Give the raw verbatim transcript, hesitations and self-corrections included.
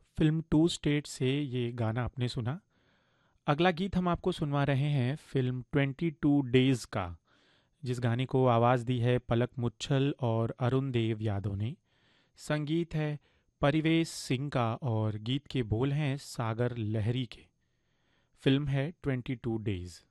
Film to state से ये गाना आपने सुना। अगला गीत हम आपको सुनवा रहे हैं फ़िल्म ट्वेंटी टू डेज़ का, जिस गाने को आवाज़ दी है पलक मुच्छल और अरुण देव यादव ने। संगीत है परिवेश सिंह का और गीत के बोल हैं सागर लहरी के। फ़िल्म है ट्वेंटी टू डेज़।